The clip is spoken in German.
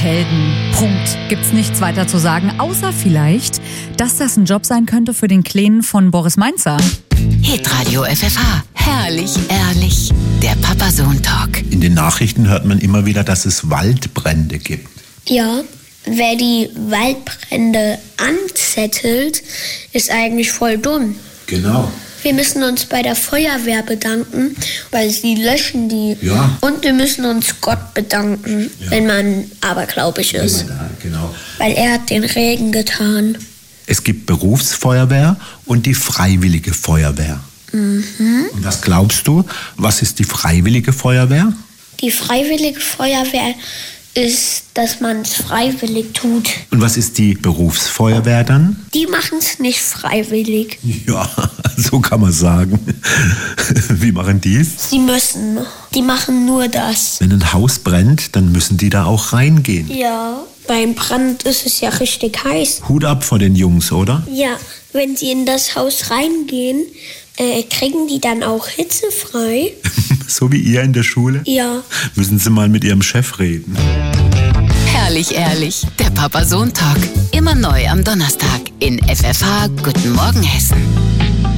Helden. Punkt. Gibt's nichts weiter zu sagen, außer vielleicht, dass das ein Job sein könnte für den Kleinen von Boris Mainzer. Hitradio FFH. Herrlich, ehrlich. Der Papa-Sohn-Talk. In den Nachrichten hört man immer wieder, dass es Waldbrände gibt. Ja, wer die Waldbrände anzettelt, ist eigentlich voll dumm. Genau. Wir müssen uns bei der Feuerwehr bedanken, weil sie löschen die. Ja. Und wir müssen uns Gott bedanken, wenn man abergläubig ist. Genau. Weil er hat den Regen getan. Es gibt Berufsfeuerwehr und die Freiwillige Feuerwehr. Und was glaubst du, was ist die Freiwillige Feuerwehr? Die Freiwillige Feuerwehr ist, dass man es freiwillig tut. Und was ist die Berufsfeuerwehr dann? Die machen es nicht freiwillig. Ja, so kann man sagen. Wie machen die es? Sie müssen. Die machen nur das. Wenn ein Haus brennt, dann müssen die da auch reingehen. Ja, beim Brand ist es ja richtig heiß. Hut ab vor den Jungs, oder? Ja, wenn sie in das Haus reingehen, kriegen die dann auch hitzefrei? So wie ihr in der Schule? Ja. Müssen Sie mal mit Ihrem Chef reden. Herrlich, ehrlich. Der Papa-Sohn-Talk. Immer neu am Donnerstag in FFH Guten Morgen Hessen.